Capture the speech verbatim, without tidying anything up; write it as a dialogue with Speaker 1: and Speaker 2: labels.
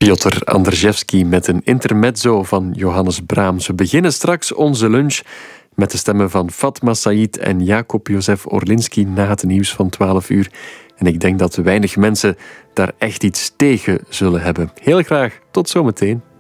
Speaker 1: Piotr Andrzejewski met een intermezzo van Johannes Brahms. We beginnen straks onze lunch met de stemmen van Fatma Said en Jacob Jozef Orlinski na het nieuws van twaalf uur. En ik denk dat weinig mensen daar echt iets tegen zullen hebben. Heel graag, tot zometeen.